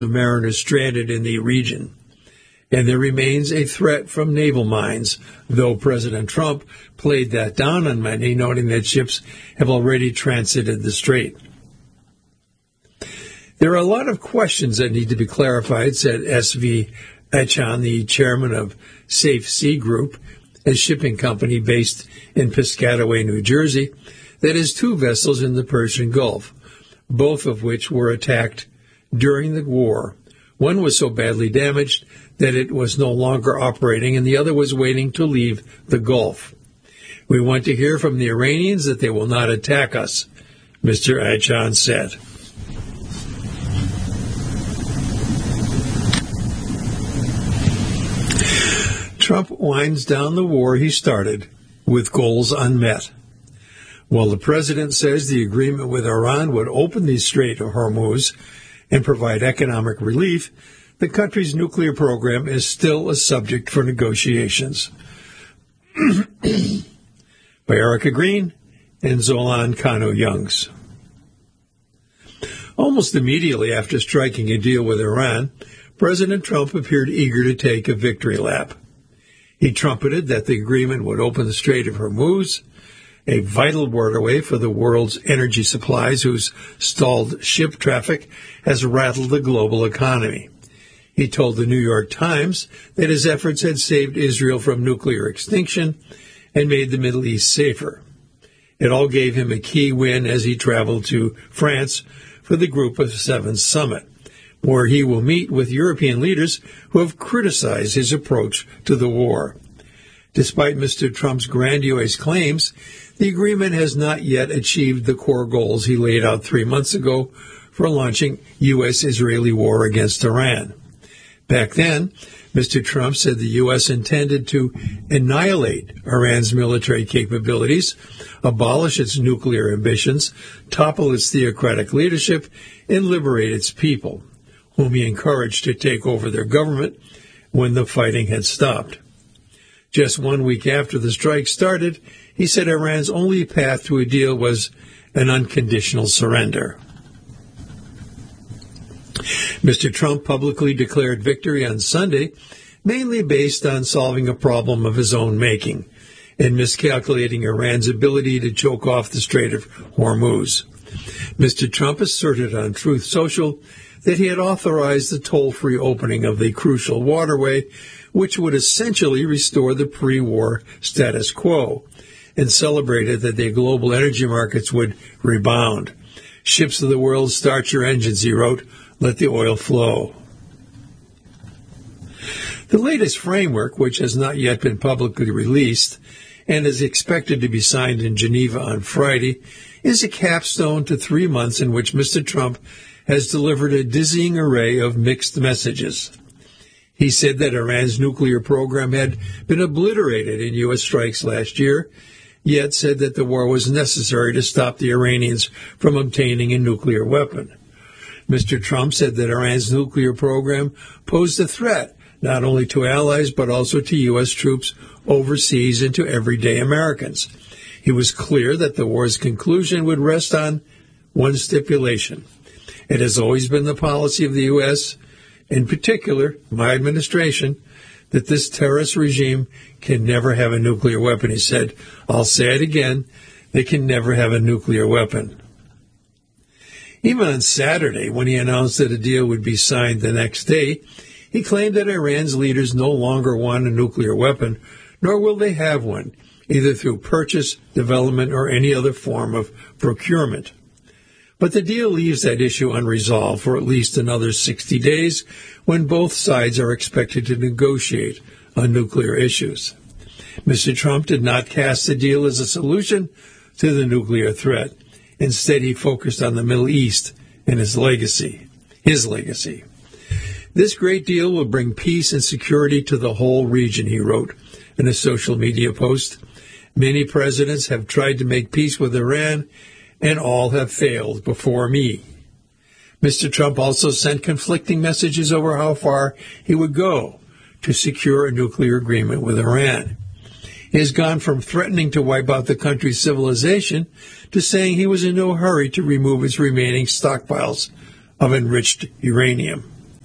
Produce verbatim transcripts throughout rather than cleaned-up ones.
of mariners stranded in the region. And there remains a threat from naval mines, though President Trump played that down on Monday, noting that ships have already transited the strait. There are a lot of questions that need to be clarified, said S V Echan, the chairman of Safe Sea Group, a shipping company based in Piscataway, New Jersey, that has two vessels in the Persian Gulf, both of which were attacked during the war. One was so badly damaged that it was no longer operating, and the other was waiting to leave the Gulf. We want to hear from the Iranians that they will not attack us, Mister Echan said. Trump winds down the war he started with goals unmet. While the president says the agreement with Iran would open the Strait of Hormuz and provide economic relief, the country's nuclear program is still a subject for negotiations. By Erica Green and Zolan Kanu-Youngs. Almost immediately after striking a deal with Iran, President Trump appeared eager to take a victory lap. He trumpeted that the agreement would open the Strait of Hormuz, a vital waterway for the world's energy supplies, whose stalled ship traffic has rattled the global economy. He told the New York Times that his efforts had saved Israel from nuclear extinction and made the Middle East safer. It all gave him a key win as he traveled to France for the Group of Seven summit, where he will meet with European leaders who have criticized his approach to the war. Despite Mister Trump's grandiose claims, the agreement has not yet achieved the core goals he laid out three months ago for launching U S Israeli war against Iran. Back then, Mister Trump said the U S intended to annihilate Iran's military capabilities, abolish its nuclear ambitions, topple its theocratic leadership, and liberate its people, whom he encouraged to take over their government when the fighting had stopped. Just one week after the strike started, he said Iran's only path to a deal was an unconditional surrender. Mister Trump publicly declared victory on Sunday, mainly based on solving a problem of his own making and miscalculating Iran's ability to choke off the Strait of Hormuz. Mister Trump asserted on Truth Social that he had authorized the toll-free opening of the crucial waterway, which would essentially restore the pre-war status quo, and celebrated that the global energy markets would rebound. Ships of the world, start your engines, he wrote. Let the oil flow. The latest framework, which has not yet been publicly released and is expected to be signed in Geneva on Friday, is a capstone to three months in which Mister Trump has delivered a dizzying array of mixed messages. He said that Iran's nuclear program had been obliterated in U S strikes last year, yet said that the war was necessary to stop the Iranians from obtaining a nuclear weapon. Mister Trump said that Iran's nuclear program posed a threat not only to allies but also to U S troops overseas and to everyday Americans. He was clear that the war's conclusion would rest on one stipulation. It has always been the policy of the U S, in particular, my administration, that this terrorist regime can never have a nuclear weapon. He said, I'll say it again, they can never have a nuclear weapon. Even on Saturday, when he announced that a deal would be signed the next day, he claimed that Iran's leaders no longer want a nuclear weapon, nor will they have one, either through purchase, development, or any other form of procurement. But the deal leaves that issue unresolved for at least another sixty days, when both sides are expected to negotiate on nuclear issues. Mister Trump did not cast the deal as a solution to the nuclear threat. Instead, he focused on the Middle East and his legacy, his legacy. This great deal will bring peace and security to the whole region, he wrote in a social media post. Many presidents have tried to make peace with Iran, and all have failed before me. Mister Trump also sent conflicting messages over how far he would go to secure a nuclear agreement with Iran. He has gone from threatening to wipe out the country's civilization to saying he was in no hurry to remove its remaining stockpiles of enriched uranium.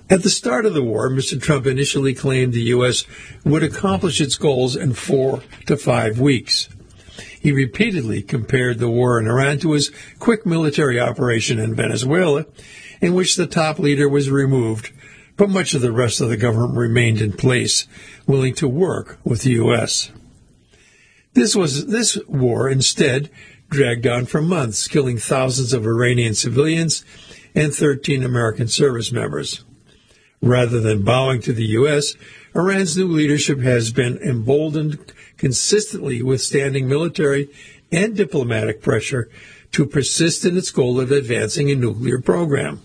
At the start of the war, Mister Trump initially claimed the U S would accomplish its goals in four to five weeks. He repeatedly compared the war in Iran to his quick military operation in Venezuela, in which the top leader was removed, but much of the rest of the government remained in place, willing to work with the U S. This was this war instead dragged on for months, killing thousands of Iranian civilians and thirteen American service members. Rather than bowing to the U S, Iran's new leadership has been emboldened, consistently withstanding military and diplomatic pressure to persist in its goal of advancing a nuclear program.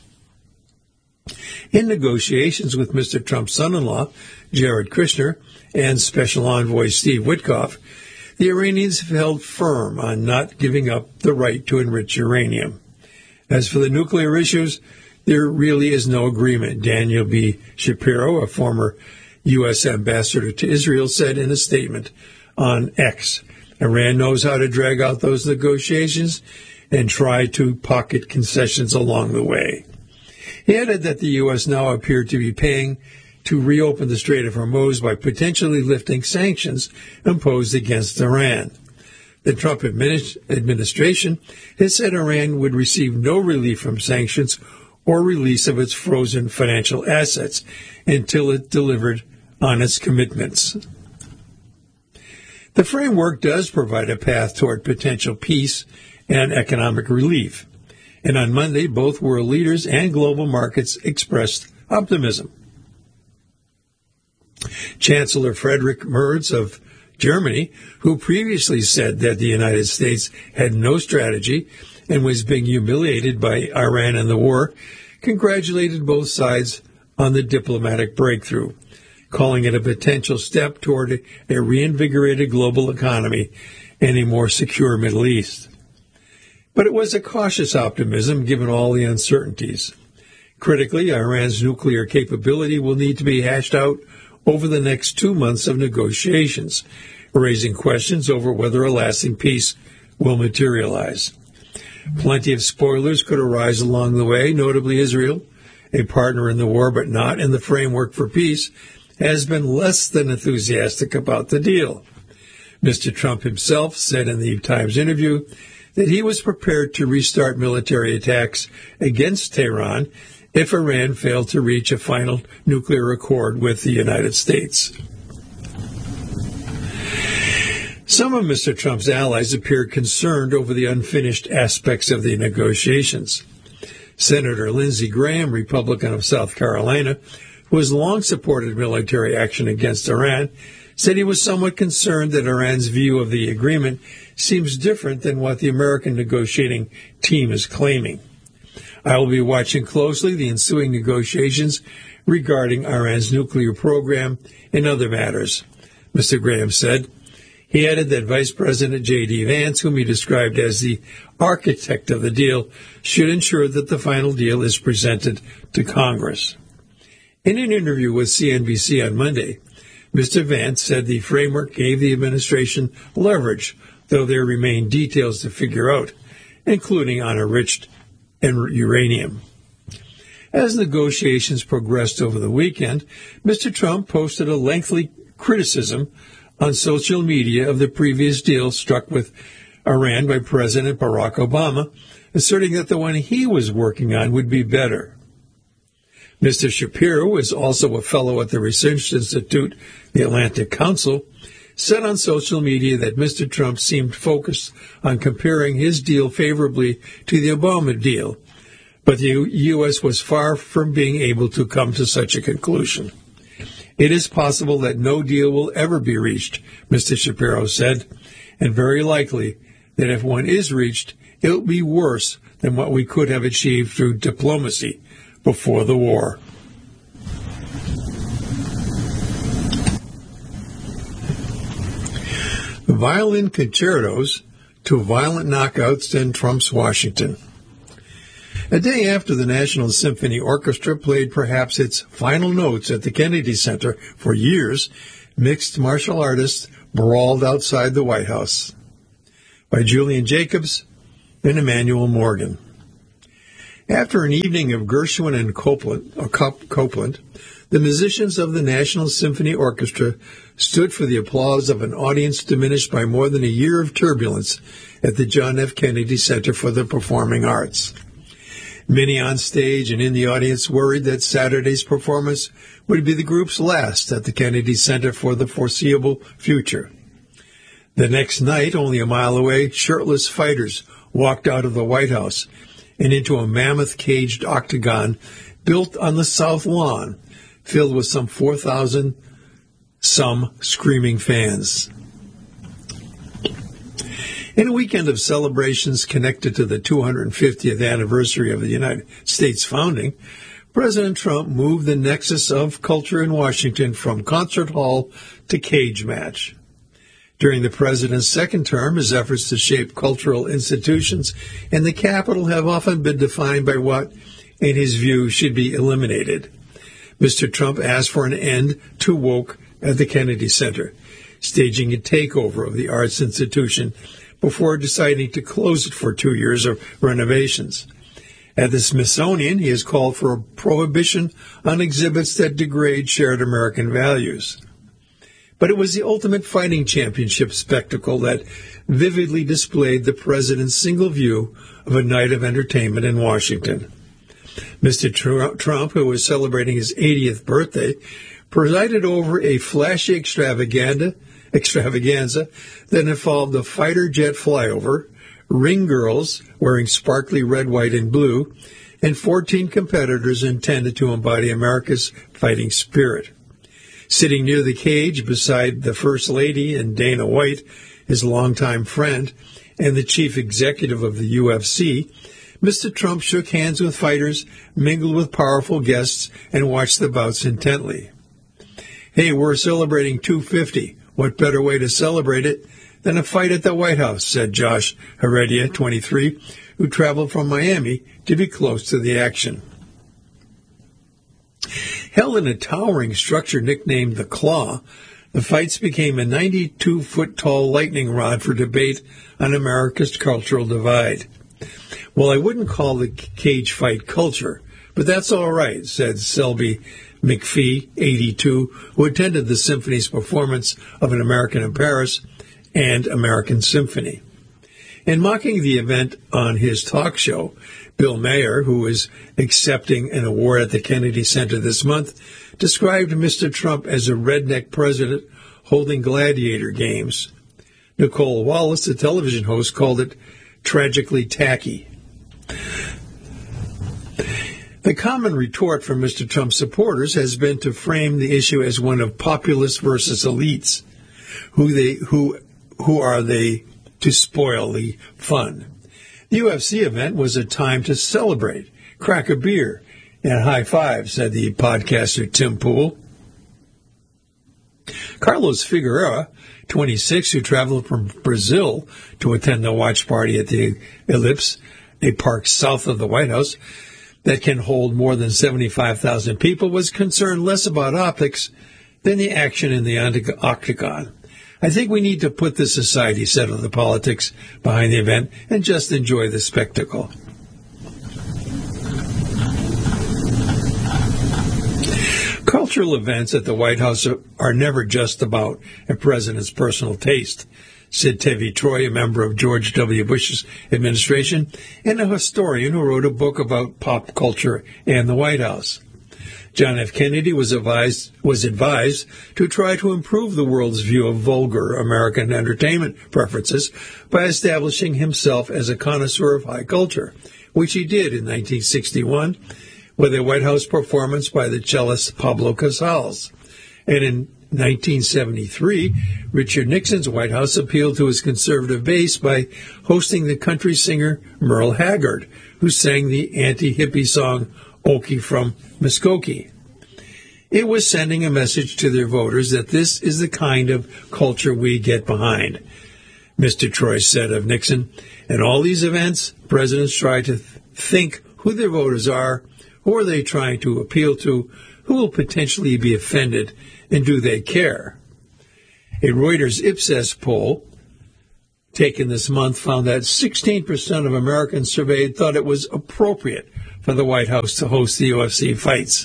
In negotiations with Mister Trump's son-in-law, Jared Kushner, and Special Envoy Steve Witkoff, the Iranians have held firm on not giving up the right to enrich uranium. As for the nuclear issues, there really is no agreement, Daniel B. Shapiro, a former U S ambassador to Israel, said in a statement on X. Iran knows how to drag out those negotiations and try to pocket concessions along the way. He added that the U S now appeared to be paying to reopen the Strait of Hormuz by potentially lifting sanctions imposed against Iran. The Trump administration has said Iran would receive no relief from sanctions or release of its frozen financial assets until it delivered on its commitments. The framework does provide a path toward potential peace and economic relief, and on Monday both world leaders and global markets expressed optimism. Chancellor Friedrich Merz of Germany, who previously said that the United States had no strategy and was being humiliated by Iran in the war, congratulated both sides on the diplomatic breakthrough, calling it a potential step toward a reinvigorated global economy and a more secure Middle East. But it was a cautious optimism given all the uncertainties. Critically, Iran's nuclear capability will need to be hashed out over the next two months of negotiations, raising questions over whether a lasting peace will materialize. Plenty of spoilers could arise along the way, notably Israel, a partner in the war but not in the framework for peace, has been less than enthusiastic about the deal. Mister Trump himself said in the Times interview that he was prepared to restart military attacks against Tehran if Iran failed to reach a final nuclear accord with the United States. Some of Mister Trump's allies appeared concerned over the unfinished aspects of the negotiations. Senator Lindsey Graham, Republican of South Carolina, who has long supported military action against Iran, said he was somewhat concerned that Iran's view of the agreement seems different than what the American negotiating team is claiming. I will be watching closely the ensuing negotiations regarding Iran's nuclear program and other matters, Mister Graham said. He added that Vice President J D. Vance, whom he described as the architect of the deal, should ensure that the final deal is presented to Congress. In an interview with C N B C on Monday, Mister Vance said the framework gave the administration leverage, though there remain details to figure out, including on enriched uranium. As negotiations progressed over the weekend, Mister Trump posted a lengthy criticism on social media of the previous deal struck with Iran by President Barack Obama, asserting that the one he was working on would be better. Mister Shapiro, is also a fellow at the Research Institute, the Atlantic Council, said on social media that Mister Trump seemed focused on comparing his deal favorably to the Obama deal, but the U S was far from being able to come to such a conclusion. It is possible that no deal will ever be reached, Mister Shapiro said, and very likely that if one is reached, it will be worse than what we could have achieved through diplomacy before the war. Violin concertos to violent knockouts in Trump's Washington. A day after the National Symphony Orchestra played perhaps its final notes at the Kennedy Center for years, mixed martial artists brawled outside the White House. By Julian Jacobs and Emmanuel Morgan. After an evening of Gershwin and Copeland, or Copeland, the musicians of the National Symphony Orchestra stood for the applause of an audience diminished by more than a year of turbulence at the John F. Kennedy Center for the Performing Arts. Many on stage and in the audience worried that Saturday's performance would be the group's last at the Kennedy Center for the foreseeable future. The next night, only a mile away, shirtless fighters walked out of the White House and into a mammoth caged octagon built on the South Lawn, filled with some four thousand some screaming fans. In a weekend of celebrations connected to the two hundred fiftieth anniversary of the United States founding, President Trump moved the nexus of culture in Washington from concert hall to cage match. During the president's second term, his efforts to shape cultural institutions in the Capitol have often been defined by what, in his view, should be eliminated. Mister Trump asked for an end to woke at the Kennedy Center, staging a takeover of the arts institution before deciding to close it for two years of renovations. At the Smithsonian, he has called for a prohibition on exhibits that degrade shared American values. But it was the ultimate fighting championship spectacle that vividly displayed the president's single view of a night of entertainment in Washington. Mister Trump, who was celebrating his eightieth birthday, presided over a flashy extravaganza, extravaganza that involved a fighter jet flyover, ring girls wearing sparkly red, white, and blue, and fourteen competitors intended to embody America's fighting spirit. Sitting near the cage beside the First Lady and Dana White, his longtime friend, and the chief executive of the U F C, Mister Trump shook hands with fighters, mingled with powerful guests, and watched the bouts intently. Hey, we're celebrating two fifty. What better way to celebrate it than a fight at the White House, said Josh Heredia, twenty-three, who traveled from Miami to be close to the action. Held in a towering structure nicknamed the Claw, the fights became a ninety-two foot tall lightning rod for debate on America's cultural divide. Well, I wouldn't call the cage fight culture, but that's all right, said Selby McPhee, eighty-two, who attended the symphony's performance of An American in Paris and American Symphony. In mocking the event on his talk show, Bill Maher, who is accepting an award at the Kennedy Center this month, described Mister Trump as a redneck president holding gladiator games. Nicole Wallace, the television host, called it tragically tacky. The common retort from Mister Trump's supporters has been to frame the issue as one of populists versus elites. Who they who who are they to spoil the fun? The U F C event was a time to celebrate, crack a beer, and high five, said the podcaster Tim Pool. Carlos Figueroa, twenty-six, who traveled from Brazil to attend the watch party at the Ellipse, a park south of the White House that can hold more than seventy-five thousand people, was concerned less about optics than the action in the octagon. I think we need to put this aside, he said, of the politics behind the event and just enjoy the spectacle. Cultural events at the White House are never just about a president's personal taste, said Tevi Troy, a member of George W. Bush's administration and a historian who wrote a book about pop culture and the White House. John F. Kennedy was advised, was advised to try to improve the world's view of vulgar American entertainment preferences by establishing himself as a connoisseur of high culture, which he did in nineteen sixty-one with a White House performance by the cellist Pablo Casals. And in nineteen seventy-three, Richard Nixon's White House appealed to his conservative base by hosting the country singer Merle Haggard, who sang the anti-hippie song Okie from Muskogee. It was sending a message to their voters that this is the kind of culture we get behind. Mister Troy said of Nixon, at all these events, presidents try to th- think who their voters are, who are they trying to appeal to, who will potentially be offended, and do they care? A Reuters Ipsos poll taken this month found that sixteen percent of Americans surveyed thought it was appropriate for the White House to host the U F C fights.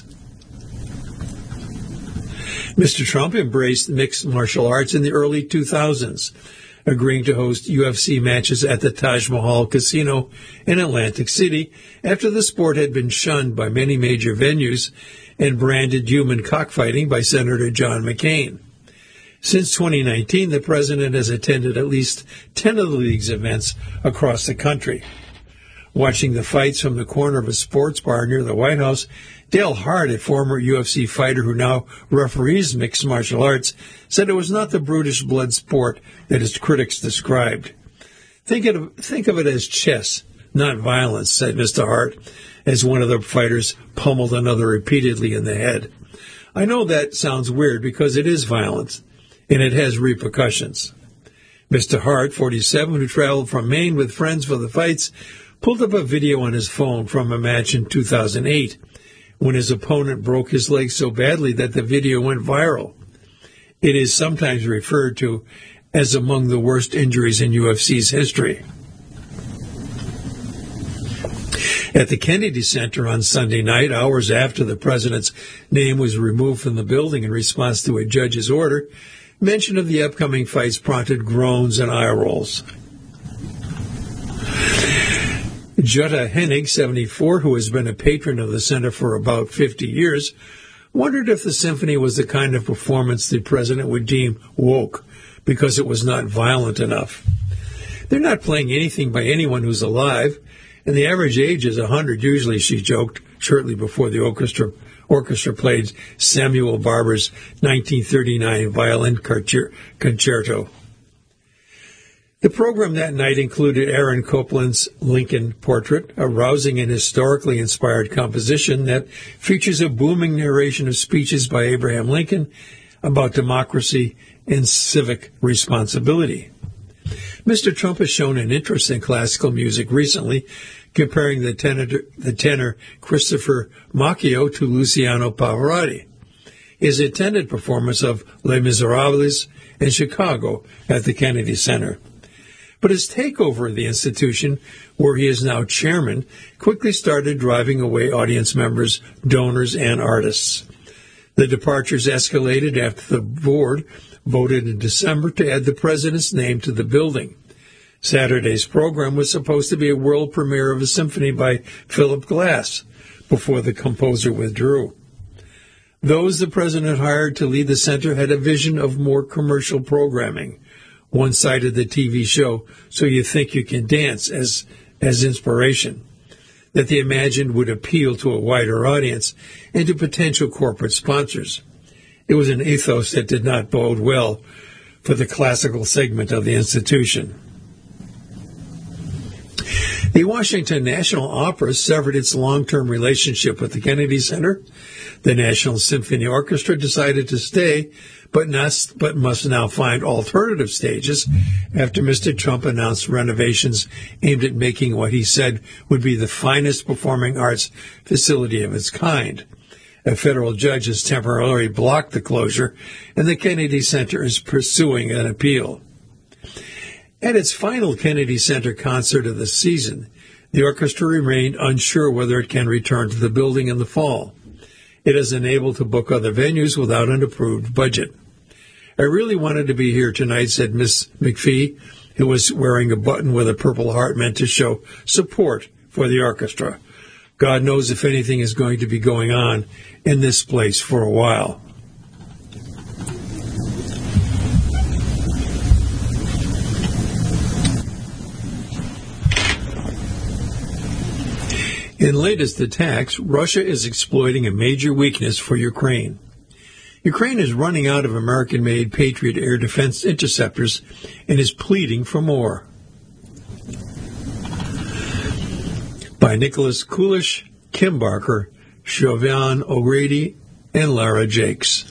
Mister Trump embraced mixed martial arts in the early two thousands, agreeing to host U F C matches at the Taj Mahal Casino in Atlantic City after the sport had been shunned by many major venues and branded human cockfighting by Senator John McCain. Since twenty nineteen, the president has attended at least ten of the league's events across the country. Watching the fights from the corner of a sports bar near the White House, Dale Hart, a former U F C fighter who now referees mixed martial arts, said it was not the brutish blood sport that his critics described. Think of, think of it as chess, not violence, said Mister Hart, as one of the fighters pummeled another repeatedly in the head. I know that sounds weird because it is violence, and it has repercussions. Mister Hart, forty-seven, who traveled from Maine with friends for the fights, pulled up a video on his phone from a match in two thousand eight when his opponent broke his leg so badly that the video went viral. It is sometimes referred to as among the worst injuries in U F C's history. At the Kennedy Center on Sunday night, hours after the president's name was removed from the building in response to a judge's order, mention of the upcoming fights prompted groans and eye rolls. Jutta Hennig, seventy-four, who has been a patron of the center for about fifty years, wondered if the symphony was the kind of performance the president would deem woke because it was not violent enough. They're not playing anything by anyone who's alive, and the average age is one hundred usually, she joked shortly before the orchestra orchestra played Samuel Barber's nineteen thirty-nine violin concerto. The program that night included Aaron Copland's Lincoln Portrait, a rousing and historically inspired composition that features a booming narration of speeches by Abraham Lincoln about democracy and civic responsibility. Mister Trump has shown an interest in classical music recently, comparing the tenor, the tenor Christopher Macchio to Luciano Pavarotti. His attended performance of Les Miserables in Chicago at the Kennedy Center. But his takeover of the institution, where he is now chairman, quickly started driving away audience members, donors, and artists. The departures escalated after the board voted in December to add the president's name to the building. Saturday's program was supposed to be a world premiere of a symphony by Philip Glass, before the composer withdrew. Those the president hired to lead the center had a vision of more commercial programming. One cited the T V show So You Think You Can Dance as, as inspiration, that they imagined would appeal to a wider audience and to potential corporate sponsors. It was an ethos that did not bode well for the classical segment of the institution. The Washington National Opera severed its long-term relationship with the Kennedy Center. The National Symphony Orchestra decided to stay, but, not, but must now find alternative stages after Mister Trump announced renovations aimed at making what he said would be the finest performing arts facility of its kind. A federal judge has temporarily blocked the closure, and the Kennedy Center is pursuing an appeal. At its final Kennedy Center concert of the season, the orchestra remained unsure whether it can return to the building in the fall. It is unable to book other venues without an approved budget. I really wanted to be here tonight, said Miss McPhee, who was wearing a button with a purple heart meant to show support for the orchestra. God knows if anything is going to be going on in this place for a while. In latest attacks, Russia is exploiting a major weakness for Ukraine. Ukraine is running out of American-made Patriot air defense interceptors and is pleading for more. By Nicholas Kulish, Kim Barker, Siobhan O'Grady, and Lara Jakes.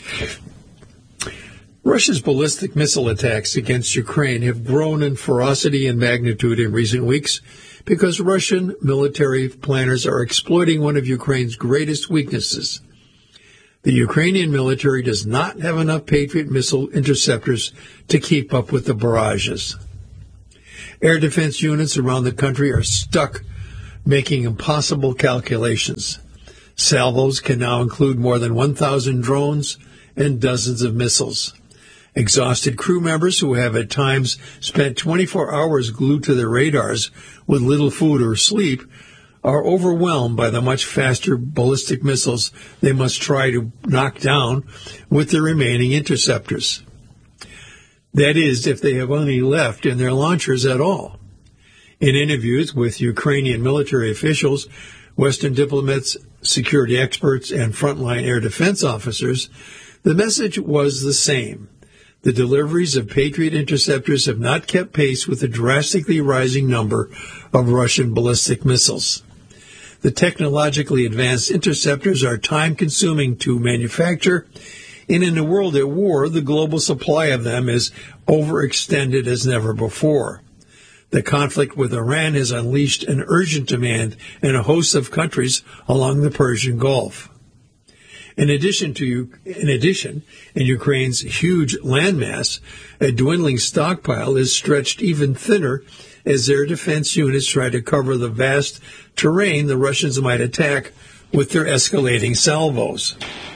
Russia's ballistic missile attacks against Ukraine have grown in ferocity and magnitude in recent weeks because Russian military planners are exploiting one of Ukraine's greatest weaknesses. The Ukrainian military does not have enough Patriot missile interceptors to keep up with the barrages. Air defense units around the country are stuck making impossible calculations. Salvos can now include more than one thousand drones and dozens of missiles. Exhausted crew members who have at times spent twenty-four hours glued to their radars with little food or sleep are overwhelmed by the much faster ballistic missiles they must try to knock down with the remaining interceptors. That is, if they have any left in their launchers at all. In interviews with Ukrainian military officials, Western diplomats, security experts, and frontline air defense officers, the message was the same. The deliveries of Patriot interceptors have not kept pace with the drastically rising number of Russian ballistic missiles. The technologically advanced interceptors are time-consuming to manufacture, and in a world at war, the global supply of them is overextended as never before. The conflict with Iran has unleashed an urgent demand in a host of countries along the Persian Gulf. In addition to, in addition, in Ukraine's huge landmass, a dwindling stockpile is stretched even thinner as their defense units try to cover the vast terrain the Russians might attack with their escalating salvos.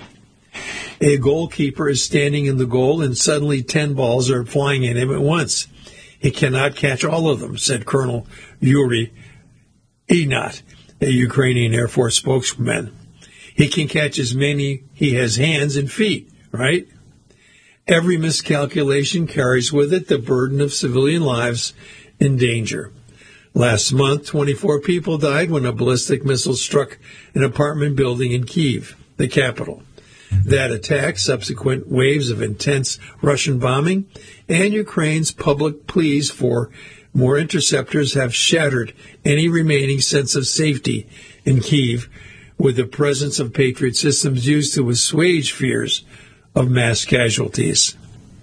A goalkeeper is standing in the goal and suddenly ten balls are flying at him at once. He cannot catch all of them, said Colonel Yuri Ihnat, a Ukrainian Air Force spokesman. He can catch as many he has hands and feet, right? Every miscalculation carries with it the burden of civilian lives in danger. Last month, twenty-four people died when a ballistic missile struck an apartment building in Kyiv, the capital. That attack, subsequent waves of intense Russian bombing, and Ukraine's public pleas for more interceptors have shattered any remaining sense of safety in Kyiv, with the presence of Patriot systems used to assuage fears of mass casualties.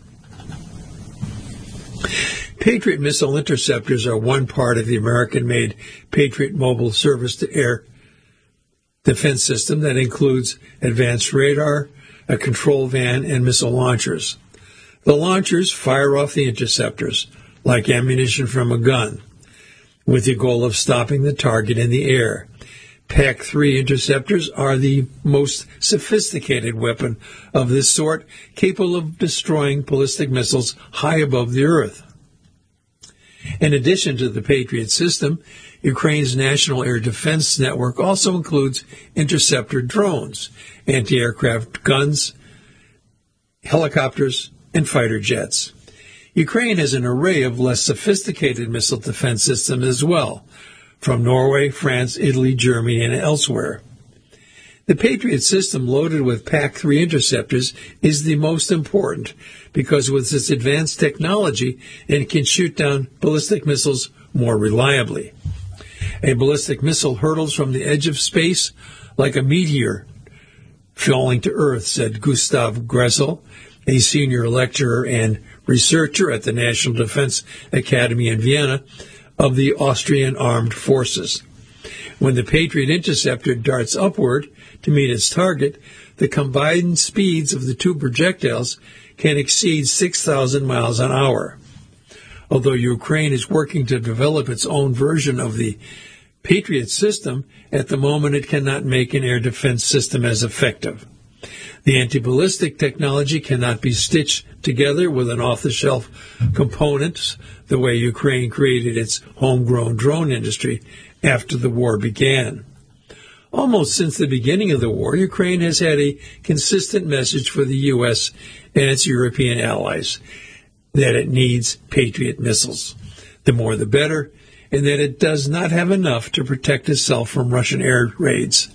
Patriot missile interceptors are one part of the American-made Patriot mobile surface-to-air defense system that includes advanced radar, a control van, and missile launchers. The launchers fire off the interceptors, like ammunition from a gun, with the goal of stopping the target in the air. P A C three interceptors are the most sophisticated weapon of this sort, capable of destroying ballistic missiles high above the earth. In addition to the Patriot system, Ukraine's National Air Defense Network also includes interceptor drones, anti-aircraft guns, helicopters, and fighter jets. Ukraine has an array of less sophisticated missile defense systems as well, from Norway, France, Italy, Germany, and elsewhere. The Patriot system loaded with P A C three interceptors is the most important because with its advanced technology, it can shoot down ballistic missiles more reliably. A ballistic missile hurtles from the edge of space like a meteor falling to Earth, said Gustav Gressel, a senior lecturer and researcher at the National Defense Academy in Vienna of the Austrian Armed Forces. When the Patriot interceptor darts upward to meet its target, the combined speeds of the two projectiles can exceed six thousand miles an hour. Although Ukraine is working to develop its own version of the Patriot system, at the moment it cannot make an air defense system as effective. The anti-ballistic technology cannot be stitched together with an off-the-shelf components the way Ukraine created its homegrown drone industry after the war began. Almost since the beginning of the war, Ukraine has had a consistent message for the U S and its European allies that it needs Patriot missiles. The more the better, and that it does not have enough to protect itself from Russian air raids.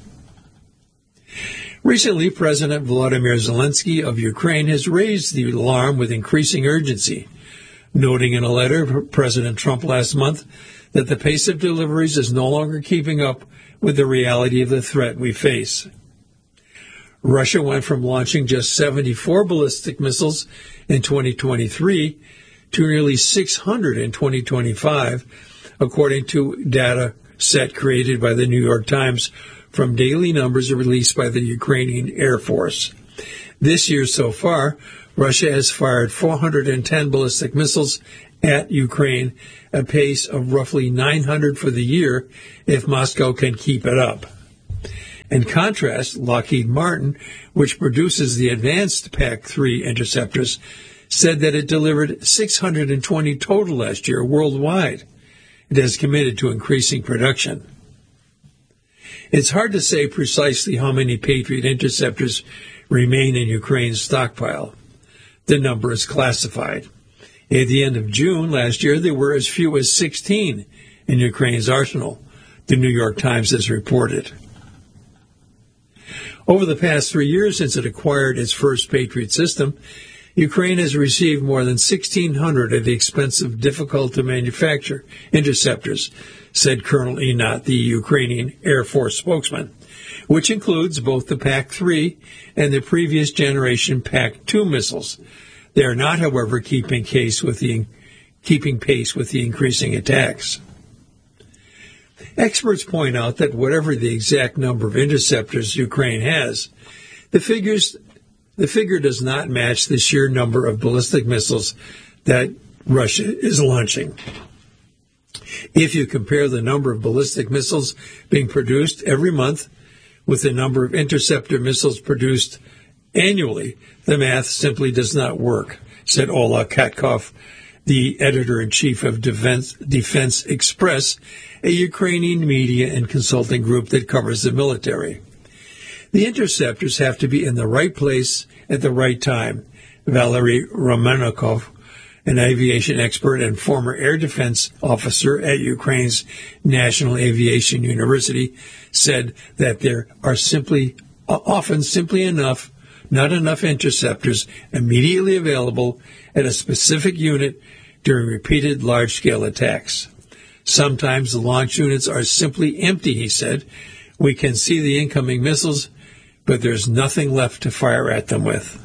Recently, President Volodymyr Zelensky of Ukraine has raised the alarm with increasing urgency, noting in a letter to President Trump last month that the pace of deliveries is no longer keeping up with the reality of the threat we face. Russia went from launching just seventy-four ballistic missiles in twenty twenty-three to nearly six hundred in twenty twenty-five, according to data set created by the New York Times from daily numbers released by the Ukrainian Air Force. This year so far, Russia has fired four hundred ten ballistic missiles at Ukraine, a pace of roughly nine hundred for the year if Moscow can keep it up. In contrast, Lockheed Martin, which produces the advanced P A C three interceptors, said that it delivered six hundred twenty total last year worldwide. It has committed to increasing production. It's hard to say precisely how many Patriot interceptors remain in Ukraine's stockpile. The number is classified. At the end of June last year, there were as few as sixteen in Ukraine's arsenal, the New York Times has reported. Over the past three years since it acquired its first Patriot system, Ukraine has received more than sixteen hundred of the expensive, difficult-to-manufacture interceptors, said Colonel Enot, the Ukrainian Air Force spokesman, which includes both the P A C three and the previous generation P A C two missiles. They are not, however, keeping pace with the, keeping pace with the increasing attacks. Experts point out that whatever the exact number of interceptors Ukraine has, the figures the figure does not match the sheer number of ballistic missiles that Russia is launching. If you compare the number of ballistic missiles being produced every month with the number of interceptor missiles produced annually, the math simply does not work, said Ola Katkov, the editor-in-chief of Defense, Defense Express, a Ukrainian media and consulting group that covers the military. The interceptors have to be in the right place at the right time. Valery Romanikov, an aviation expert and former air defense officer at Ukraine's National Aviation University, said that there are simply, often simply enough, not enough interceptors immediately available at a specific unit during repeated large-scale attacks. Sometimes the launch units are simply empty, he said. We can see the incoming missiles, but there's nothing left to fire at them with.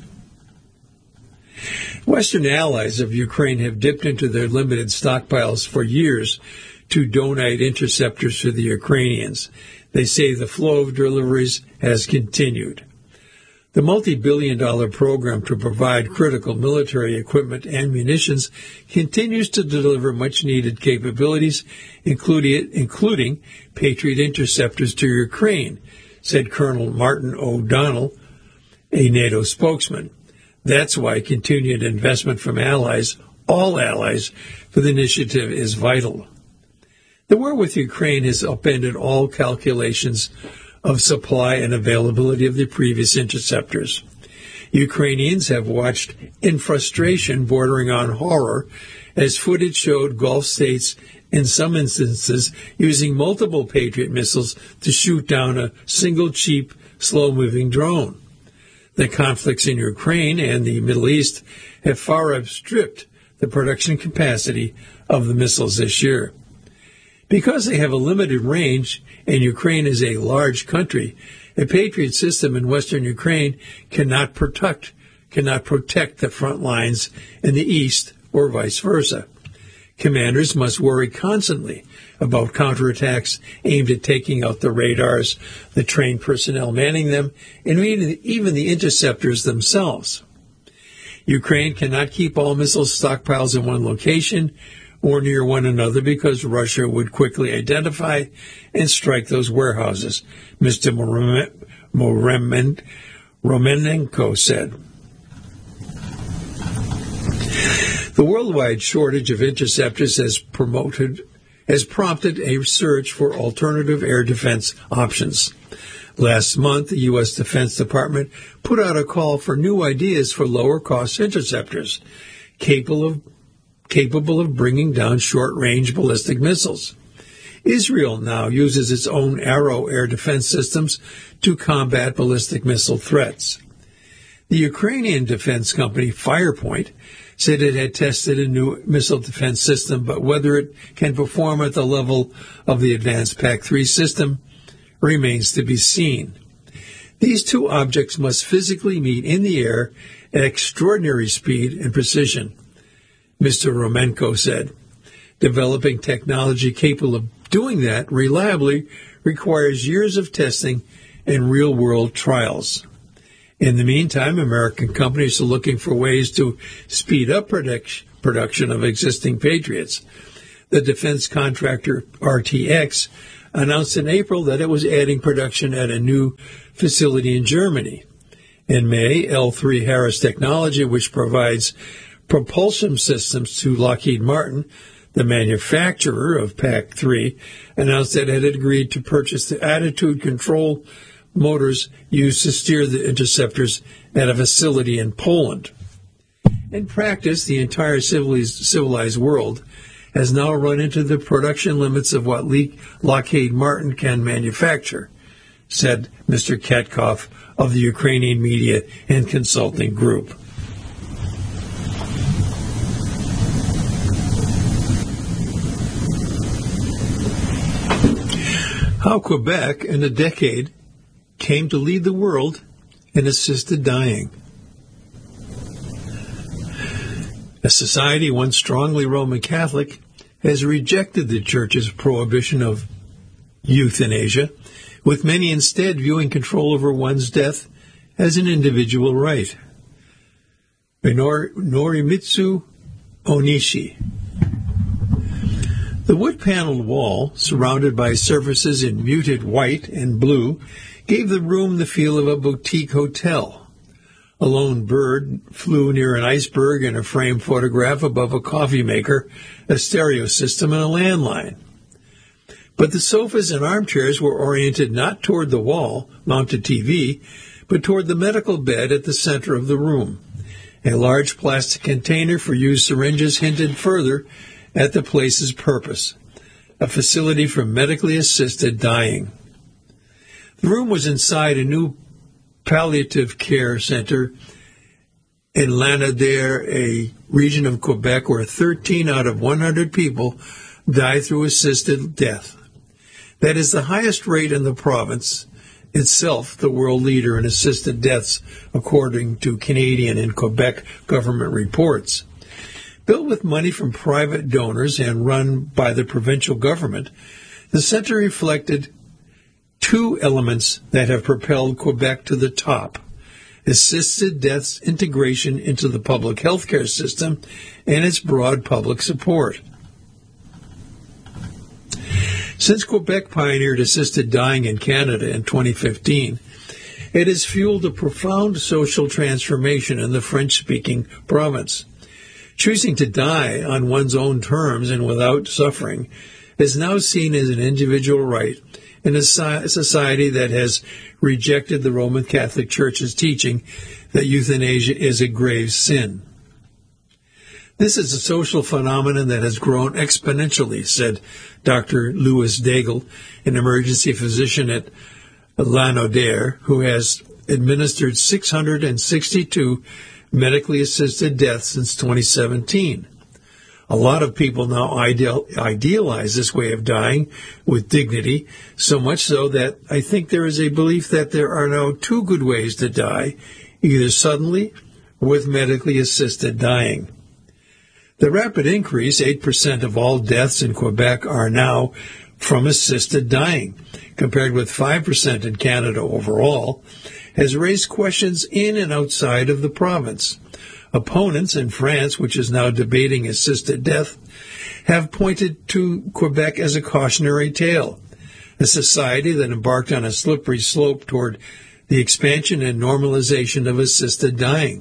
Western allies of Ukraine have dipped into their limited stockpiles for years to donate interceptors to the Ukrainians. They say the flow of deliveries has continued. The multi-billion dollar program to provide critical military equipment and munitions continues to deliver much-needed capabilities, including, including Patriot interceptors to Ukraine, said Colonel Martin O'Donnell, a NATO spokesman. That's why continued investment from allies, all allies, for the initiative is vital. The war with Ukraine has upended all calculations of supply and availability of the previous interceptors. Ukrainians have watched in frustration bordering on horror as footage showed Gulf states in some instances using multiple Patriot missiles to shoot down a single cheap, slow-moving drone. The conflicts in Ukraine and the Middle East have far outstripped the production capacity of the missiles this year. Because they have a limited range and Ukraine is a large country, a Patriot system in western Ukraine cannot protect cannot protect the front lines in the east or vice versa. Commanders must worry constantly about counterattacks aimed at taking out the radars, the trained personnel manning them, and even the interceptors themselves. Ukraine cannot keep all missile stockpiles in one location or near one another because Russia would quickly identify and strike those warehouses, Mister Romanenko said. The worldwide shortage of interceptors has promoted, has prompted a search for alternative air defense options. Last month, the U S Defense Department put out a call for new ideas for lower-cost interceptors, capable of capable of bringing down short-range ballistic missiles. Israel now uses its own Arrow air defense systems to combat ballistic missile threats. The Ukrainian defense company Firepoint said it had tested a new missile defense system, but whether it can perform at the level of the advanced P A C three system remains to be seen. These two objects must physically meet in the air at extraordinary speed and precision, Mister Romanenko said. Developing technology capable of doing that reliably requires years of testing and real-world trials. In the meantime, American companies are looking for ways to speed up production production of existing Patriots. The defense contractor R T X announced in April that it was adding production at a new facility in Germany. In May, L three Harris Technology, which provides propulsion systems to Lockheed Martin, the manufacturer of P A C three, announced that it had agreed to purchase the attitude control motors used to steer the interceptors at a facility in Poland. In practice, the entire civilized, civilized world has now run into the production limits of what Lockheed Martin can manufacture, said Mister Katkov of the Ukrainian Media and Consulting Group. How Quebec, in a decade, came to lead the world in assisted dying. A society once strongly Roman Catholic has rejected the Church's prohibition of euthanasia, with many instead viewing control over one's death as an individual right. Nor- Norimitsu Onishi. The wood-paneled wall, surrounded by surfaces in muted white and blue, gave the room the feel of a boutique hotel. A lone bird flew near an iceberg in a framed photograph above a coffee maker, a stereo system, and a landline. But the sofas and armchairs were oriented not toward the wall-mounted T V, but toward the medical bed at the center of the room. A large plastic container for used syringes hinted further at the place's purpose, a facility for medically assisted dying. The room was inside a new palliative care center in Lanaudière, a region of Quebec where thirteen out of one hundred people die through assisted death. That is the highest rate in the province, itself the world leader in assisted deaths, according to Canadian and Quebec government reports. Built with money from private donors and run by the provincial government, the center reflected two elements that have propelled Quebec to the top: assisted death's integration into the public health care system and its broad public support. Since Quebec pioneered assisted dying in Canada in twenty fifteen, it has fueled a profound social transformation in the French-speaking province. Choosing to die on one's own terms and without suffering is now seen as an individual right in a society that has rejected the Roman Catholic Church's teaching that euthanasia is a grave sin. This is a social phenomenon that has grown exponentially, said Doctor Louis Daigle, an emergency physician at Lanaudière, who has administered six hundred sixty-two medically assisted deaths since twenty seventeen. A lot of people now ideal, idealize this way of dying with dignity, so much so that I think there is a belief that there are now two good ways to die, either suddenly or with medically assisted dying. The rapid increase, eight percent of all deaths in Quebec are now from assisted dying, compared with five percent in Canada overall, has raised questions in and outside of the province. Opponents in France, which is now debating assisted death, have pointed to Quebec as a cautionary tale, a society that embarked on a slippery slope toward the expansion and normalization of assisted dying.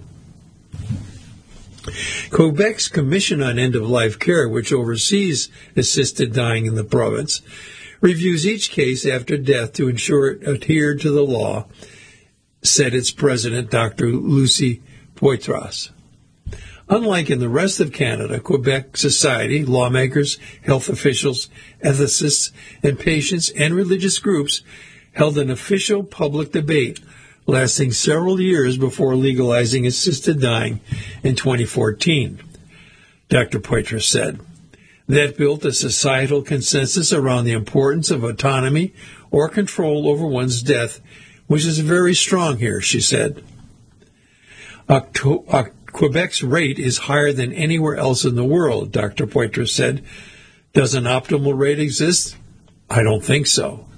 Quebec's Commission on End-of-Life Care, which oversees assisted dying in the province, reviews each case after death to ensure it adhered to the law, said its president, Doctor Lucie Poitras. Unlike in the rest of Canada, Quebec society, lawmakers, health officials, ethicists, and patients and religious groups held an official public debate lasting several years before legalizing assisted dying in twenty fourteen. Doctor Poitras said, that built a societal consensus around the importance of autonomy or control over one's death, which is very strong here, she said. Octo- Octo- Quebec's rate is higher than anywhere else in the world, Doctor Poitras said. Does an optimal rate exist? I don't think so.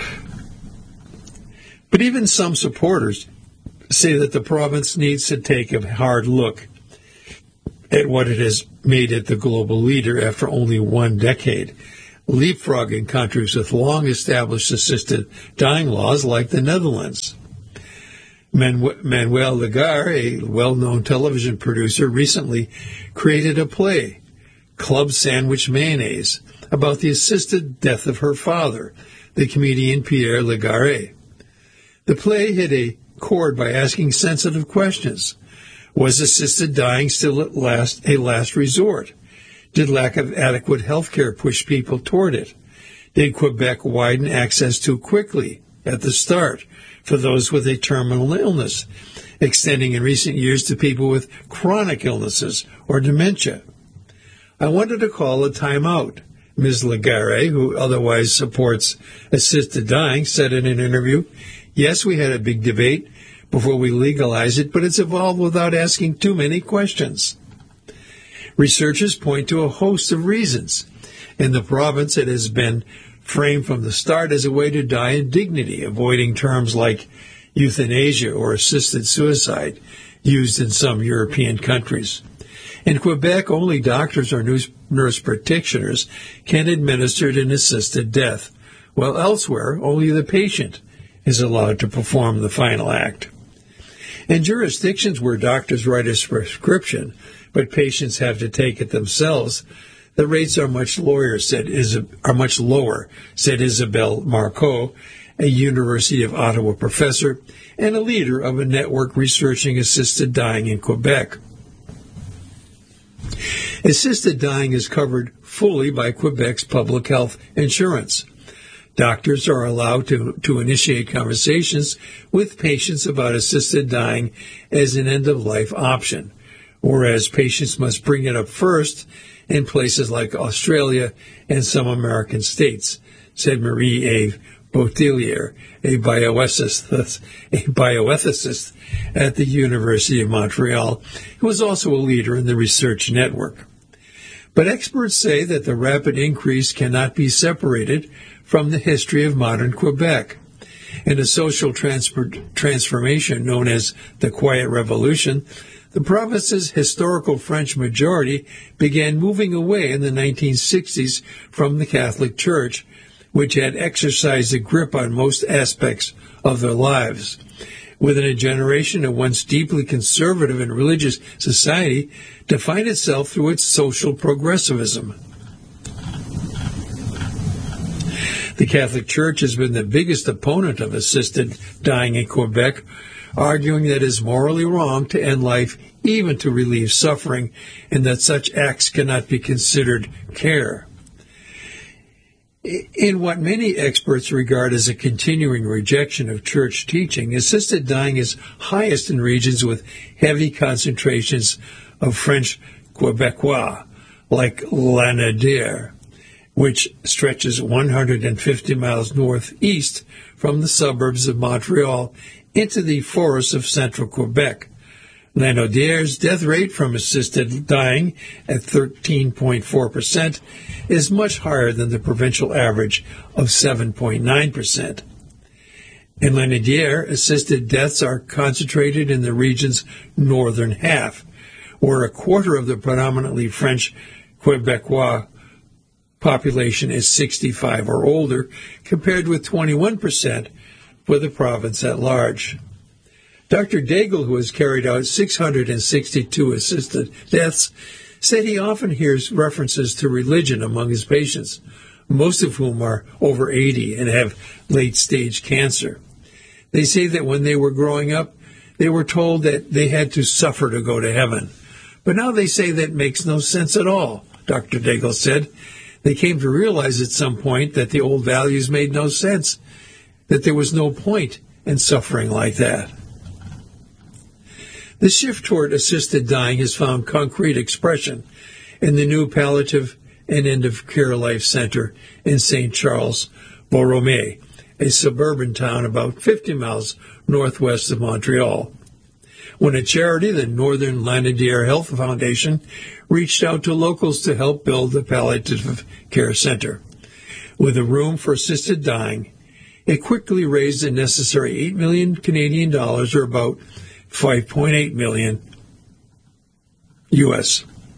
But even some supporters say that the province needs to take a hard look at what it has made it the global leader after only one decade, leapfrogging countries with long-established assisted dying laws like the Netherlands. Manuel Lagar, a well-known television producer, recently created a play, Club Sandwich Mayonnaise, about the assisted death of her father, the comedian Pierre Lagarde. The play hit a chord by asking sensitive questions. Was assisted dying still at last a last resort? Did lack of adequate health care push people toward it? Did Quebec widen access too quickly at the start for those with a terminal illness, extending in recent years to people with chronic illnesses or dementia? I wanted to call a timeout. Miz Lagarde, who otherwise supports assisted dying, said in an interview, yes, we had a big debate before we legalized it, but it's evolved without asking too many questions. Researchers point to a host of reasons. In the province, it has been framed from the start as a way to die in dignity, avoiding terms like euthanasia or assisted suicide used in some European countries. In Quebec, only doctors or nurse practitioners can administer an assisted death, while elsewhere, only the patient is allowed to perform the final act. In jurisdictions where doctors write a prescription, but patients have to take it themselves, the rates are much lower, said, are much lower, said Isabelle Marcoux, a University of Ottawa professor and a leader of a network researching assisted dying in Quebec. Assisted dying is covered fully by Quebec's public health insurance. Doctors are allowed to, to initiate conversations with patients about assisted dying as an end-of-life option, whereas patients must bring it up first in places like Australia and some American states, said Marie A. Botelier, a bioethicist, a bioethicist at the University of Montreal, who is also a leader in the research network. But experts say that the rapid increase cannot be separated from the history of modern Quebec. In a social transfer- transformation known as the Quiet Revolution, the province's historical French majority began moving away in the nineteen sixties from the Catholic Church, which had exercised a grip on most aspects of their lives. Within a generation, a once deeply conservative and religious society defined itself through its social progressivism. The Catholic Church has been the biggest opponent of assisted dying in Quebec, arguing that it is morally wrong to end life, even to relieve suffering, and that such acts cannot be considered care. In what many experts regard as a continuing rejection of church teaching, assisted dying is highest in regions with heavy concentrations of French Quebecois, like Lanaudière, which stretches one hundred fifty miles northeast from the suburbs of Montreal into the forests of central Quebec. Lanaudière's death rate from assisted dying at thirteen point four percent is much higher than the provincial average of seven point nine percent. In Lanaudière, assisted deaths are concentrated in the region's northern half, where a quarter of the predominantly French Quebecois population is sixty-five or older, compared with twenty-one percent for the province at large. Doctor Daigle, who has carried out six hundred sixty-two assisted deaths, said he often hears references to religion among his patients, most of whom are over eighty and have late-stage cancer. They say that when they were growing up, they were told that they had to suffer to go to heaven. But now they say that makes no sense at all, Doctor Daigle said. They came to realize at some point that the old values made no sense, that there was no point in suffering like that. The shift toward assisted dying has found concrete expression in the new Palliative and End of Care Life Center in Saint Charles, Borromée, a suburban town about fifty miles northwest of Montreal. When a charity, the Northern Lanaudière Health Foundation, reached out to locals to help build the Palliative Care Center. With a room for assisted dying, it quickly raised the necessary eight million Canadian dollars, or about five point eight million U S.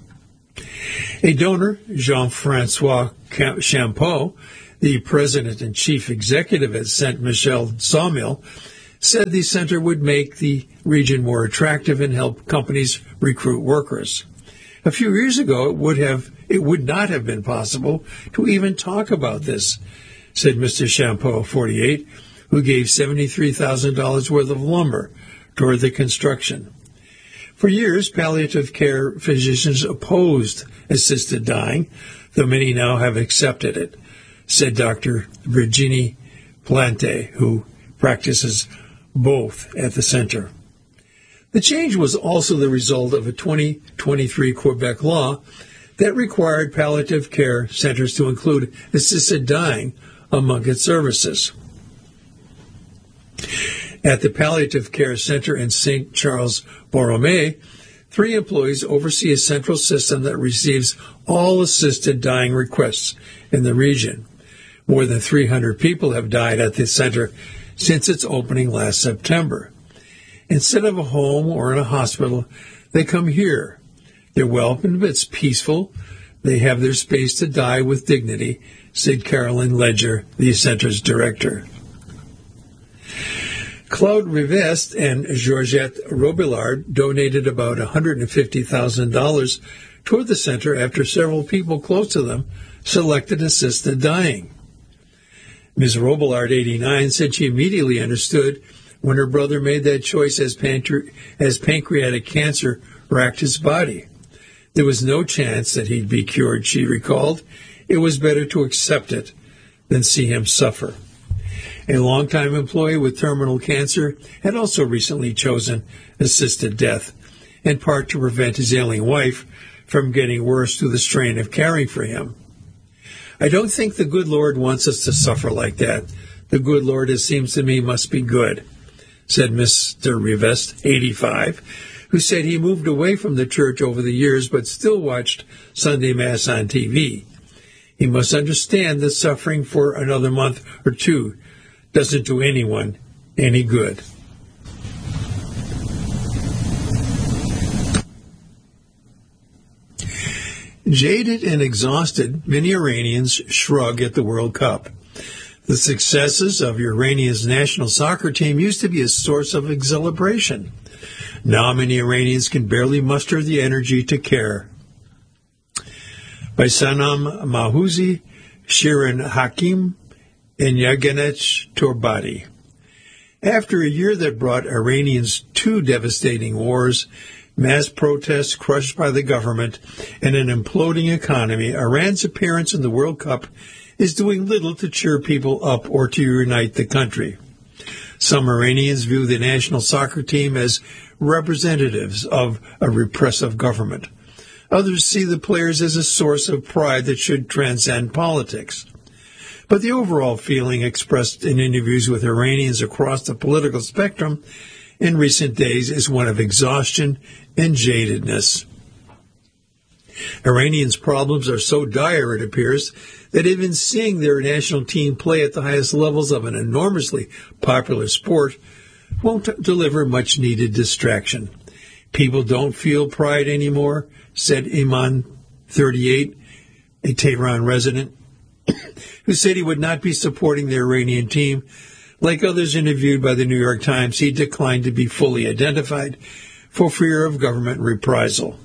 A donor, Jean-Francois Champeau, the president and chief executive at Saint Michel Sawmill, said the center would make the region more attractive and help companies recruit workers. A few years ago, it would have it would not have been possible to even talk about this, said Mister Champeau, forty-eight, who gave seventy-three thousand dollars worth of lumber toward the construction. For years, palliative care physicians opposed assisted dying, though many now have accepted it, said Doctor Virginie Plante, who practices both at the center. The change was also the result of a twenty twenty-three Quebec law that required palliative care centers to include assisted dying among its services. At the Palliative Care Center in Saint Charles-Borromée, three employees oversee a central system that receives all assisted dying requests in the region. More than three hundred people have died at the center since its opening last September. Instead of a home or in a hospital, they come here. They're welcomed, it's peaceful. They have their space to die with dignity, said Carolyn Ledger, the center's director. Claude Rivest and Georgette Robillard donated about one hundred fifty thousand dollars toward the center after several people close to them selected assisted dying. Miz Robillard, eighty-nine, said she immediately understood when her brother made that choice as, pancre- as pancreatic cancer racked his body. There was no chance that he'd be cured, she recalled. It was better to accept it than see him suffer. A longtime employee with terminal cancer had also recently chosen assisted death, in part to prevent his ailing wife from getting worse through the strain of caring for him. I don't think the good Lord wants us to suffer like that. The good Lord, it seems to me, must be good, said Mister Rivest, eighty-five, who said he moved away from the church over the years but still watched Sunday Mass on T V. He must understand that suffering for another month or two doesn't do anyone any good. Jaded and exhausted, many Iranians shrug at the World Cup. The successes of Iranian's national soccer team used to be a source of exhilaration. Now many Iranians can barely muster the energy to care. By Sanam Mahouzi, Shirin Hakim, and Yevgeny Torbati. After a year that brought Iranians two devastating wars, mass protests crushed by the government, and an imploding economy, Iran's appearance in the World Cup is doing little to cheer people up or to unite the country. Some Iranians view the national soccer team as representatives of a repressive government. Others see the players as a source of pride that should transcend politics. But the overall feeling expressed in interviews with Iranians across the political spectrum in recent days is one of exhaustion and jadedness. Iranians' problems are so dire, it appears, that even seeing their national team play at the highest levels of an enormously popular sport won't deliver much-needed distraction. People don't feel pride anymore, said Iman, thirty-eight, a Tehran resident, who said he would not be supporting the Iranian team. Like others interviewed by the New York Times, he declined to be fully identified for fear of government reprisal.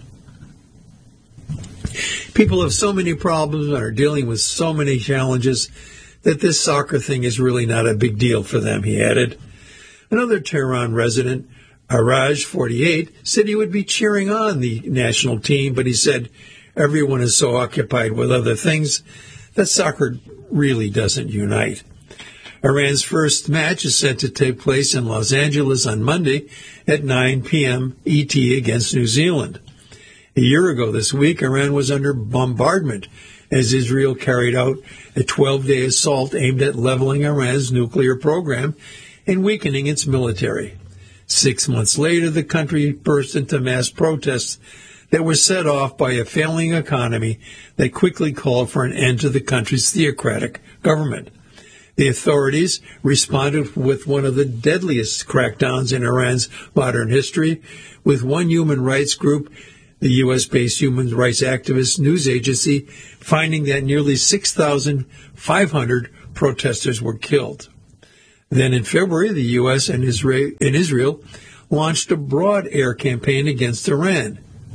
People have so many problems and are dealing with so many challenges that this soccer thing is really not a big deal for them, he added. Another Tehran resident, Araj, forty-eight, said he would be cheering on the national team, but he said everyone is so occupied with other things that soccer really doesn't unite. Iran's first match is set to take place in Los Angeles on Monday at nine p.m. E T against New Zealand. A year ago this week, Iran was under bombardment as Israel carried out a twelve-day assault aimed at leveling Iran's nuclear program and weakening its military. Six months later, the country burst into mass protests that were set off by a failing economy that quickly called for an end to the country's theocratic government. The authorities responded with one of the deadliest crackdowns in Iran's modern history, with one human rights group the U S-based human rights activist news agency finding that nearly six thousand five hundred protesters were killed. Then in February, the U S and Israel, and Israel launched a broad air campaign against Iran,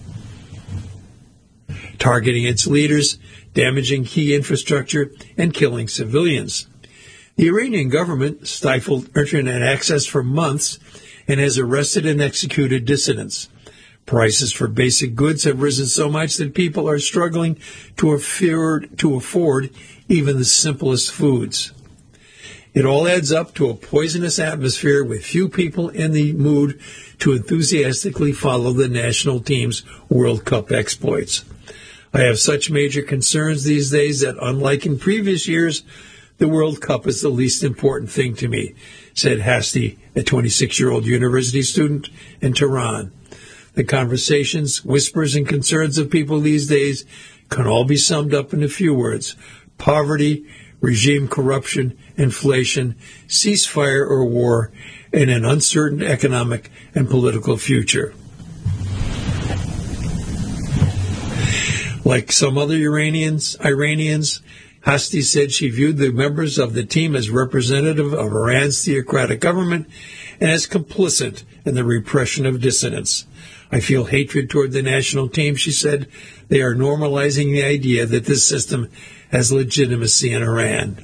targeting its leaders, damaging key infrastructure, and killing civilians. The Iranian government stifled internet access for months and has arrested and executed dissidents. Prices for basic goods have risen so much that people are struggling to afford, to afford even the simplest foods. It all adds up to a poisonous atmosphere with few people in the mood to enthusiastically follow the national team's World Cup exploits. I have such major concerns these days that, unlike in previous years, the World Cup is the least important thing to me, said Hasti, a twenty-six-year-old university student in Tehran. The conversations, whispers, and concerns of people these days can all be summed up in a few words: poverty, regime corruption, inflation, ceasefire or war, and an uncertain economic and political future. Like some other Iranians, Iranians, Hasti said she viewed the members of the team as representative of Iran's theocratic government and as complicit in the repression of dissidents. I feel hatred toward the national team, she said. They are normalizing the idea that this system has legitimacy in Iran.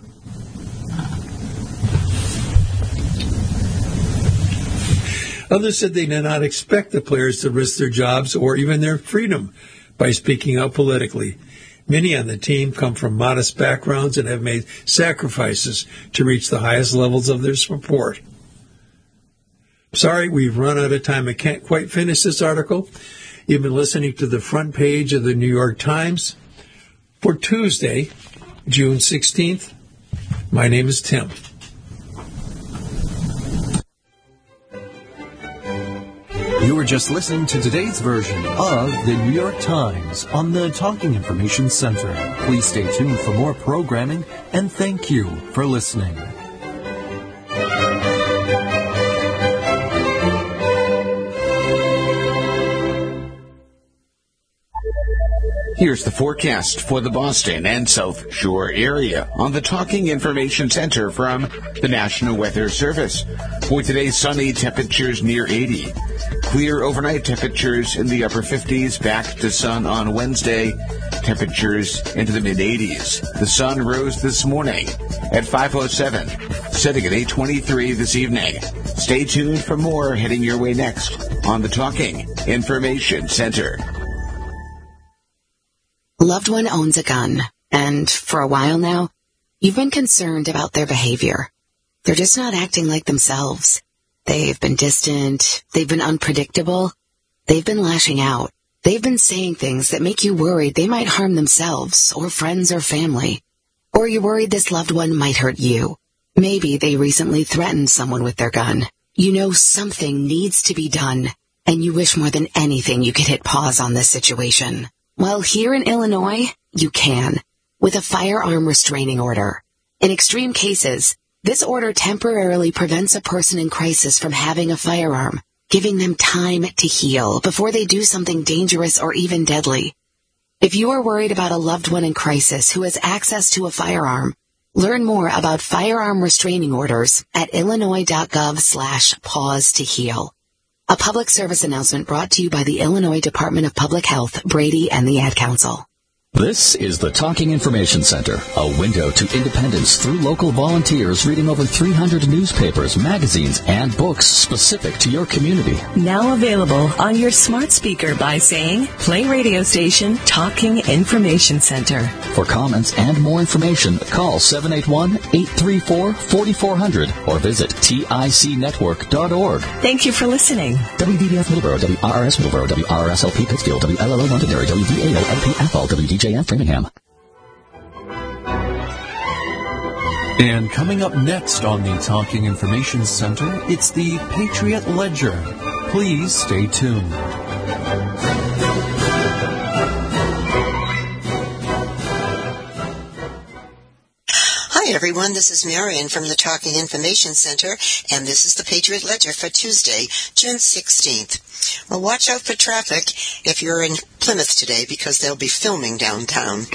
Others said they did not expect the players to risk their jobs or even their freedom by speaking out politically. Many on the team come from modest backgrounds and have made sacrifices to reach the highest levels of their support. Sorry, we've run out of time. I can't quite finish this article. You've been listening to the front page of the New York Times for Tuesday, June sixteenth. My name is Tim. You were just listening to today's version of the New York Times on the Talking Information Center. Please stay tuned for more programming, and thank you for listening. Here's the forecast for the Boston and South Shore area on the Talking Information Center from the National Weather Service. For today, sunny, temperatures near eighty. Clear overnight, temperatures in the upper fifties. Back to sun on Wednesday, temperatures into the mid-eighties. The sun rose this morning at five oh seven, setting at eight twenty-three this evening. Stay tuned for more heading your way next on the Talking Information Center. A loved one owns a gun, and for a while now, you've been concerned about their behavior. They're just not acting like themselves. They've been distant, they've been unpredictable, they've been lashing out. They've been saying things that make you worried they might harm themselves or friends or family. Or you're worried this loved one might hurt you. Maybe they recently threatened someone with their gun. You know something needs to be done, and you wish more than anything you could hit pause on this situation. Well, here in Illinois, you can, with a firearm restraining order. In extreme cases, this order temporarily prevents a person in crisis from having a firearm, giving them time to heal before they do something dangerous or even deadly. If you are worried about a loved one in crisis who has access to a firearm, learn more about firearm restraining orders at illinois.gov slash pause to heal. A public service announcement brought to you by the Illinois Department of Public Health, Brady, and the Ad Council. This is the Talking Information Center, a window to independence through local volunteers reading over three hundred newspapers, magazines, and books specific to your community. Now available on your smart speaker by saying, play radio station Talking Information Center. For comments and more information, call seven eight one, eight three four, four four zero zero or visit tic network dot org. Thank you for listening. W D B F Middleborough, W R R S Middleborough, W R R S L P Pittsfield, W L L O Londonderry, W V A O L P Athol, W D J F Framingham. And coming up next on the Talking Information Center, it's the Patriot Ledger. Please stay tuned. Hi, everyone, this is Marion from the Talking Information Center, and this is the Patriot Ledger for Tuesday, June sixteenth. Well, watch out for traffic if you're in Plymouth today, because they'll be filming downtown.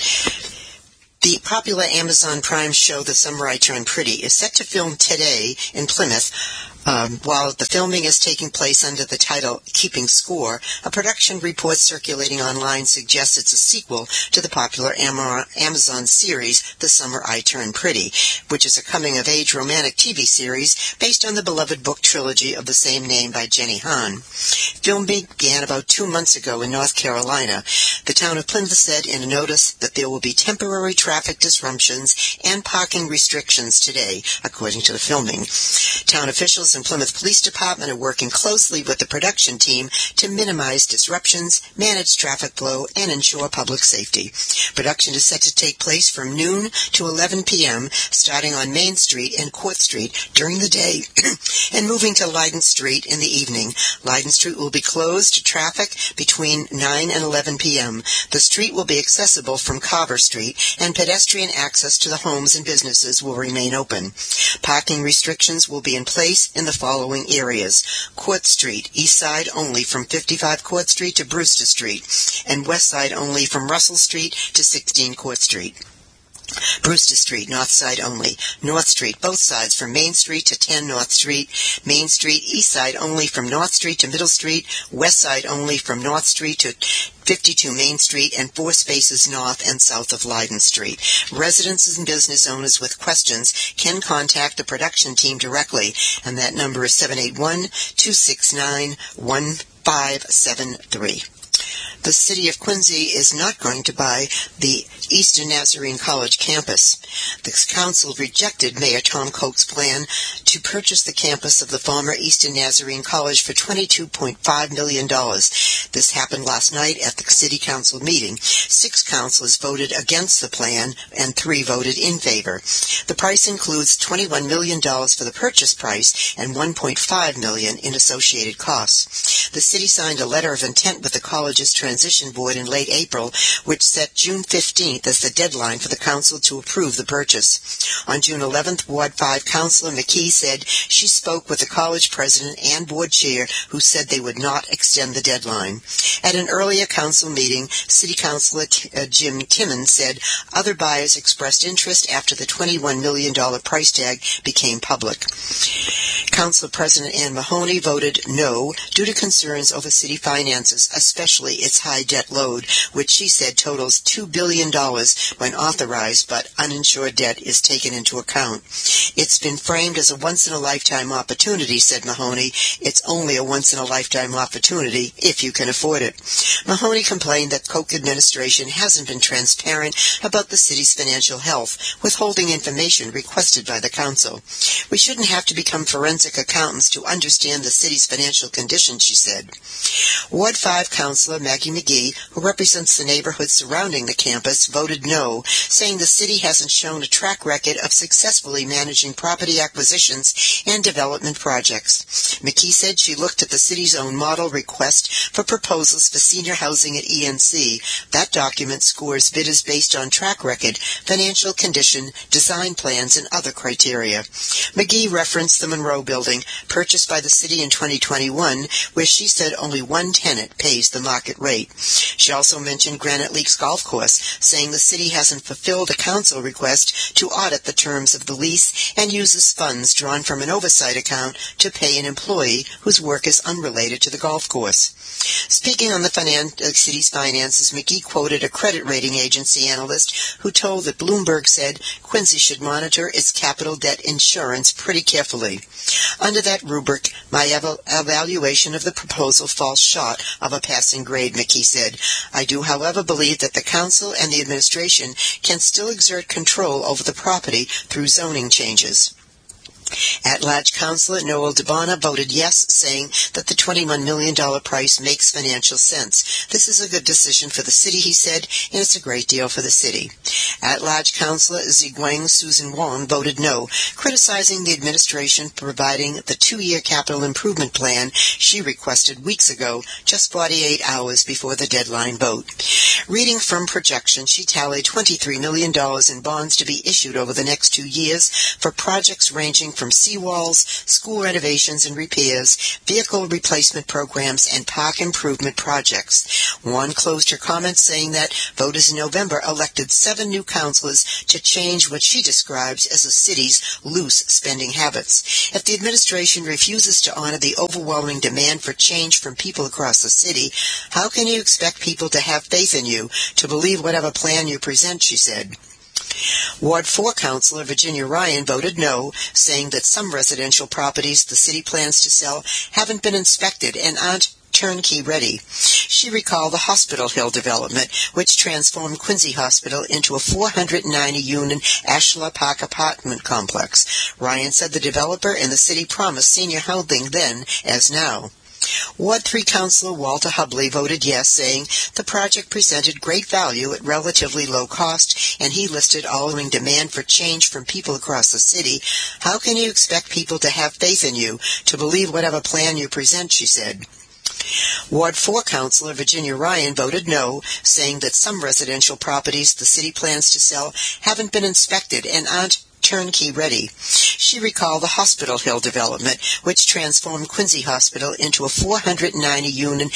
The popular Amazon Prime show, The Summer I Turned Pretty, is set to film today in Plymouth. Um, while the filming is taking place under the title Keeping Score, a production report circulating online suggests it's a sequel to the popular Am- Amazon series The Summer I Turned Pretty, which is a coming-of-age romantic T V series based on the beloved book trilogy of the same name by Jenny Han. Filming began about two months ago in North Carolina. The town of Plymouth said in a notice that there will be temporary traffic disruptions and parking restrictions today, according to the filming. Town officials and Plymouth Police Department are working closely with the production team to minimize disruptions, manage traffic flow, and ensure public safety. Production is set to take place from noon to eleven p.m., starting on Main Street and Court Street during the day and moving to Leiden Street in the evening. Leiden Street will be closed to traffic between nine and eleven p.m. The street will be accessible from Carver Street, and pedestrian access to the homes and businesses will remain open. Parking restrictions will be in place in the following areas: Court Street, east side only from fifty-five Court Street to Brewster Street, and west side only from Russell Street to sixteen Court Street. Brewster Street, north side only. North Street, both sides from Main Street to ten North Street. Main Street, east side only from North Street to Middle Street. West side only from North Street to fifty-two Main Street, and four spaces north and south of Leiden Street. Residents and business owners with questions can contact the production team directly, and that number is seven eight one, two six nine, one five seven three. The city of Quincy is not going to buy the Eastern Nazarene College campus. The council rejected Mayor Tom Koch's plan to purchase the campus of the former Eastern Nazarene College for twenty-two point five million dollars. This happened last night at the city council meeting. Six councilors voted against the plan and three voted in favor. The price includes twenty-one million dollars for the purchase price and one point five million dollars in associated costs. The city signed a letter of intent with the college's transition board in late April, which set June fifteenth as the deadline for the council to approve the purchase. On June eleventh, Ward five Councilor McKee said she spoke with the college president and board chair, who said they would not extend the deadline. At an earlier council meeting, City Councilor T- uh, Jim Timmons said other buyers expressed interest after the twenty-one million dollars price tag became public. Council President Ann Mahoney voted no due to concerns over city finances, especially its high debt load, which she said totals two billion dollars when authorized, but uninsured debt is taken into account. It's been framed as a once-in-a-lifetime opportunity, said Mahoney. It's only a once-in-a-lifetime opportunity if you can afford it. Mahoney complained that Koch administration hasn't been transparent about the city's financial health, withholding information requested by the council. We shouldn't have to become forensic accountants to understand the city's financial condition, she said. Ward five Councilor Maggie McGee, who represents the neighborhood surrounding the campus, voted no, saying the city hasn't shown a track record of successfully managing property acquisitions and development projects. McGee said she looked at the city's own model request for proposals for senior housing at E N C. That document scores bidders based on track record, financial condition, design plans, and other criteria. McGee referenced the Monroe Building, purchased by the city in twenty twenty-one, where she said only one tenant pays the market rate. She also mentioned Granite Lakes Golf Course, saying the city hasn't fulfilled a council request to audit the terms of the lease and uses funds drawn from an oversight account to pay an employee whose work is unrelated to the golf course. Speaking on the finan- uh, city's finances, McGee quoted a credit rating agency analyst who told that Bloomberg said Quincy should monitor its capital debt insurance pretty carefully. Under that rubric, my ev- evaluation of the proposal falls short of a passing grade, McKee said. I do, however, believe that the council and the administration can still exert control over the property through zoning changes. At-large Councillor Noel DeBona voted yes, saying that the twenty-one million dollars price makes financial sense. This is a good decision for the city, he said, and it's a great deal for the city. At-large Councillor Ziguang Susan Wong voted no, criticizing the administration for providing the two-year capital improvement plan she requested weeks ago, just forty-eight hours before the deadline vote. Reading from projections, she tallied twenty-three million dollars in bonds to be issued over the next two years for projects ranging from seawalls, school renovations and repairs, vehicle replacement programs, and park improvement projects. One closed her comments saying that voters in November elected seven new councillors to change what she describes as the city's loose spending habits. If the administration refuses to honor the overwhelming demand for change from people across the city, how can you expect people to have faith in you, to believe whatever plan you present, she said. Ward four Councillor Virginia Ryan voted no, saying that some residential properties the city plans to sell haven't been inspected and aren't turnkey ready. She recalled the Hospital Hill development, which transformed Quincy Hospital into a four hundred ninety unit Ashla Park apartment complex. Ryan said the developer and the city promised senior housing then as now. Ward three Councillor Walter Hubley voted yes, saying the project presented great value at relatively low cost, and he listed following demand for change from people across the city. How can you expect people to have faith in you, to believe whatever plan you present, she said. Ward four Councillor Virginia Ryan voted no, saying that some residential properties the city plans to sell haven't been inspected and aren't turnkey ready. She recalled the Hospital Hill development, which transformed Quincy Hospital into a four hundred ninety unit